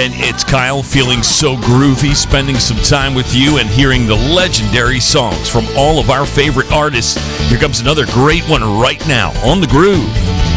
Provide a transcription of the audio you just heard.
And it's Kyle feeling so groovy, spending some time with you and hearing the legendary songs from all of our favorite artists. Here comes another great one right now on The Groove.